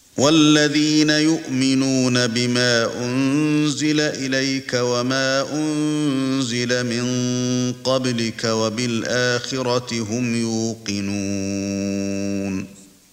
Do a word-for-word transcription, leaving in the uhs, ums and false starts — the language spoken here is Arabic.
والذين يؤمنون بما أنزل إليك وما أنزل من قبلك وبالآخرة هم يوقنون